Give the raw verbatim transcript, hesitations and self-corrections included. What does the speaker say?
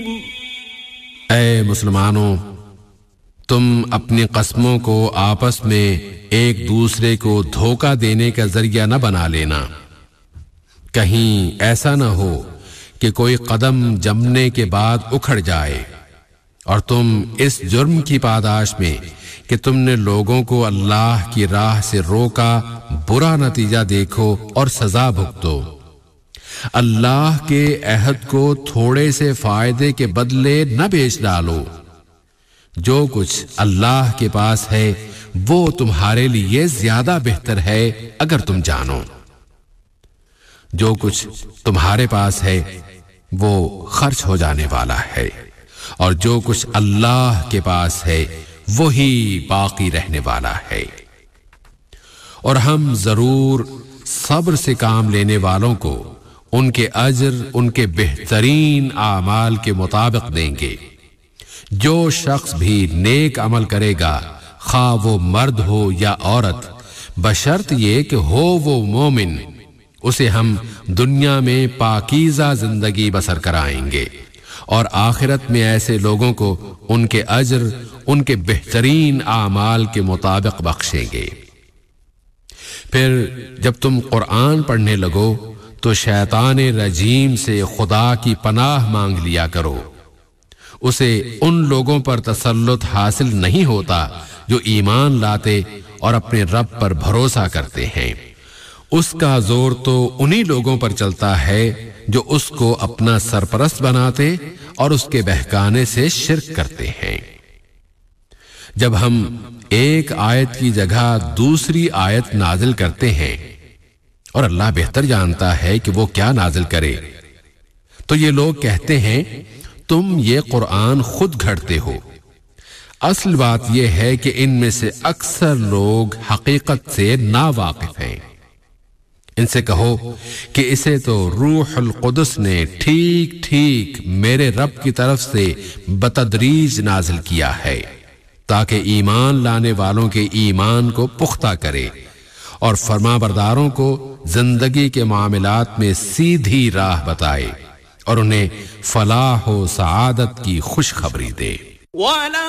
اے مسلمانوں، تم اپنی قسموں کو آپس میں ایک دوسرے کو دھوکہ دینے کا ذریعہ نہ بنا لینا، کہیں ایسا نہ ہو کہ کوئی قدم جمنے کے بعد اکھڑ جائے اور تم اس جرم کی پاداش میں کہ تم نے لوگوں کو اللہ کی راہ سے روکا برا نتیجہ دیکھو اور سزا بھگتو۔ اللہ کے عہد کو تھوڑے سے فائدے کے بدلے نہ بیچ ڈالو۔ جو کچھ اللہ کے پاس ہے وہ تمہارے لیے زیادہ بہتر ہے اگر تم جانو۔ جو کچھ تمہارے پاس ہے وہ خرچ ہو جانے والا ہے، اور جو کچھ اللہ کے پاس ہے وہی باقی رہنے والا ہے۔ اور ہم ضرور صبر سے کام لینے والوں کو ان کے اجر ان کے بہترین اعمال کے مطابق دیں گے۔ جو شخص بھی نیک عمل کرے گا، خواہ وہ مرد ہو یا عورت، بشرط یہ کہ ہو وہ مومن، اسے ہم دنیا میں پاکیزہ زندگی بسر کرائیں گے، اور آخرت میں ایسے لوگوں کو ان کے اجر ان کے بہترین اعمال کے مطابق بخشیں گے۔ پھر جب تم قرآن پڑھنے لگو تو شیطان رجیم سے خدا کی پناہ مانگ لیا کرو۔ اسے ان لوگوں پر تسلط حاصل نہیں ہوتا جو ایمان لاتے اور اپنے رب پر بھروسہ کرتے ہیں۔ اس کا زور تو انہی لوگوں پر چلتا ہے جو اس کو اپنا سرپرست بناتے اور اس کے بہکانے سے شرک کرتے ہیں۔ جب ہم ایک آیت کی جگہ دوسری آیت نازل کرتے ہیں اور اللہ بہتر جانتا ہے کہ وہ کیا نازل کرے، تو یہ لوگ کہتے ہیں تم یہ قرآن خود گھڑتے ہو۔ اصل بات یہ ہے کہ ان میں سے اکثر لوگ حقیقت سے ناواقف ہیں۔ ان سے کہو کہ اسے تو روح القدس نے ٹھیک ٹھیک میرے رب کی طرف سے بتدریج نازل کیا ہے، تاکہ ایمان لانے والوں کے ایمان کو پختہ کرے اور فرما برداروں کو زندگی کے معاملات میں سیدھی راہ بتائے اور انہیں فلاح و سعادت کی خوشخبری دے۔